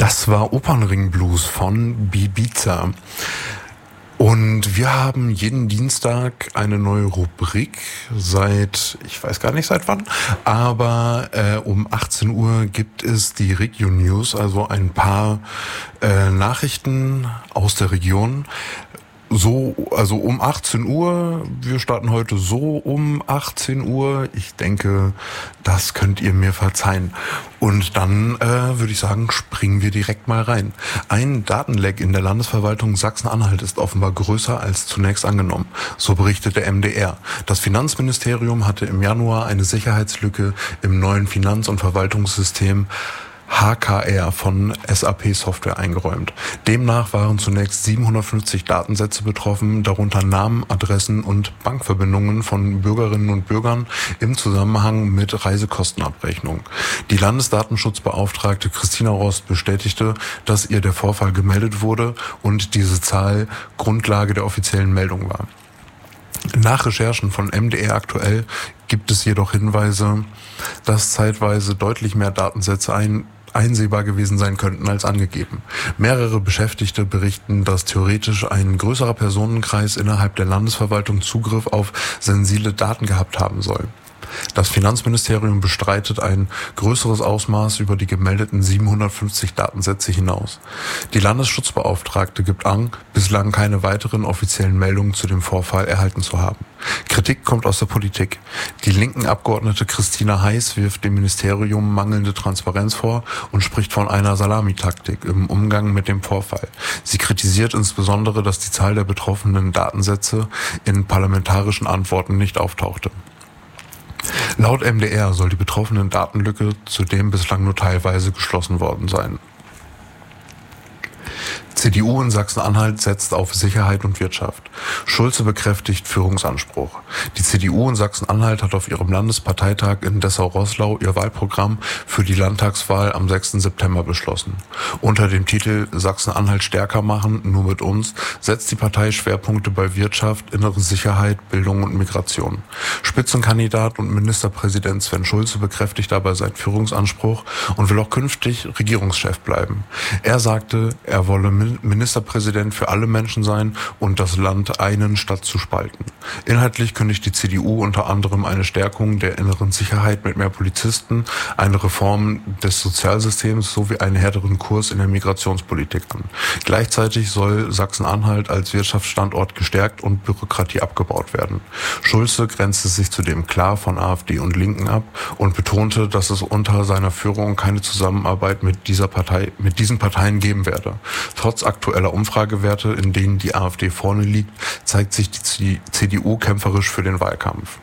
Das war Opernring Blues von Bibiza. Und wir haben jeden Dienstag eine neue Rubrik ich weiß gar nicht seit wann, aber um 18 Uhr gibt es die Regio News, also ein paar Nachrichten aus der Region. Also um 18 Uhr, wir starten heute so um 18 Uhr. Ich denke, das könnt ihr mir verzeihen. Und dann würde ich sagen, springen wir direkt mal rein. Ein Datenleck in der Landesverwaltung Sachsen-Anhalt ist offenbar größer als zunächst angenommen. So berichtet der MDR. Das Finanzministerium hatte im Januar eine Sicherheitslücke im neuen Finanz- und Verwaltungssystem HKR von SAP Software eingeräumt. Demnach waren zunächst 750 Datensätze betroffen, darunter Namen, Adressen und Bankverbindungen von Bürgerinnen und Bürgern im Zusammenhang mit Reisekostenabrechnung. Die Landesdatenschutzbeauftragte Christina Rost bestätigte, dass ihr der Vorfall gemeldet wurde und diese Zahl Grundlage der offiziellen Meldung war. Nach Recherchen von MDR aktuell gibt es jedoch Hinweise, dass zeitweise deutlich mehr Datensätze einsehbar gewesen sein könnten als angegeben. Mehrere Beschäftigte berichten, dass theoretisch ein größerer Personenkreis innerhalb der Landesverwaltung Zugriff auf sensible Daten gehabt haben soll. Das Finanzministerium bestreitet ein größeres Ausmaß über die gemeldeten 750 Datensätze hinaus. Die Landesschutzbeauftragte gibt an, bislang keine weiteren offiziellen Meldungen zu dem Vorfall erhalten zu haben. Kritik kommt aus der Politik. Die linken Abgeordnete Christina Heiß wirft dem Ministerium mangelnde Transparenz vor und spricht von einer Salamitaktik im Umgang mit dem Vorfall. Sie kritisiert insbesondere, dass die Zahl der betroffenen Datensätze in parlamentarischen Antworten nicht auftauchte. Laut MDR soll die betroffene Datenlücke zudem bislang nur teilweise geschlossen worden sein. CDU in Sachsen-Anhalt setzt auf Sicherheit und Wirtschaft. Schulze bekräftigt Führungsanspruch. Die CDU in Sachsen-Anhalt hat auf ihrem Landesparteitag in Dessau-Roßlau ihr Wahlprogramm für die Landtagswahl am 6. September beschlossen. Unter dem Titel Sachsen-Anhalt stärker machen, nur mit uns, setzt die Partei Schwerpunkte bei Wirtschaft, innere Sicherheit, Bildung und Migration. Spitzenkandidat und Ministerpräsident Sven Schulze bekräftigt dabei seinen Führungsanspruch und will auch künftig Regierungschef bleiben. Er sagte, er wolle Ministerpräsident für alle Menschen sein und das Land einen statt zu spalten. Inhaltlich kündigt die CDU unter anderem eine Stärkung der inneren Sicherheit mit mehr Polizisten, eine Reform des Sozialsystems sowie einen härteren Kurs in der Migrationspolitik an. Gleichzeitig soll Sachsen-Anhalt als Wirtschaftsstandort gestärkt und Bürokratie abgebaut werden. Schulze grenzte sich zudem klar von AfD und Linken ab und betonte, dass es unter seiner Führung keine Zusammenarbeit mit diesen Parteien geben werde. Trotz aktueller Umfragewerte, in denen die AfD vorne liegt, zeigt sich die CDU kämpferisch für den Wahlkampf.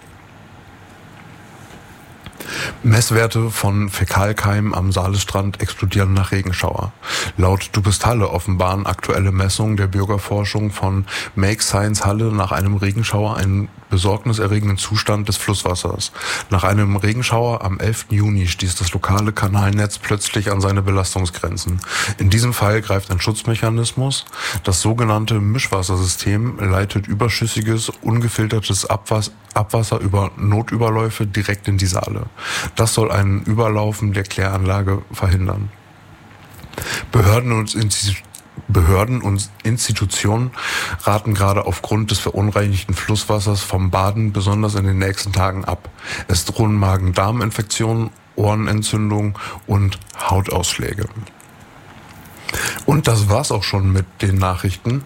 Messwerte von Fäkalkeimen am Saalestrand explodieren nach Regenschauer. Laut Du bist Halle offenbaren aktuelle Messungen der Bürgerforschung von Make Science Halle nach einem Regenschauer einen besorgniserregenden Zustand des Flusswassers. Nach einem Regenschauer am 11. Juni stieß das lokale Kanalnetz plötzlich an seine Belastungsgrenzen. In diesem Fall greift ein Schutzmechanismus. Das sogenannte Mischwassersystem leitet überschüssiges, ungefiltertes Abwasser über Notüberläufe direkt in die Saale. Das soll ein Überlaufen der Kläranlage verhindern. Behörden und Institutionen raten gerade aufgrund des verunreinigten Flusswassers vom Baden besonders in den nächsten Tagen ab. Es drohen Magen-Darm-Infektionen, Ohrenentzündung und Hautausschläge. Und das war's auch schon mit den Nachrichten.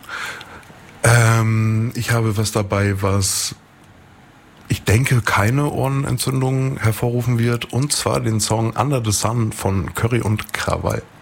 Ich habe was dabei, was ich denke keine Ohrenentzündung hervorrufen wird, und zwar den Song Under the Sun von Curry und Krawall.